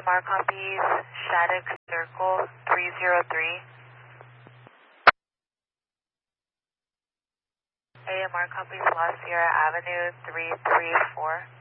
AMR copies Shattuck Circle 303. AMR copies La Sierra Avenue 334.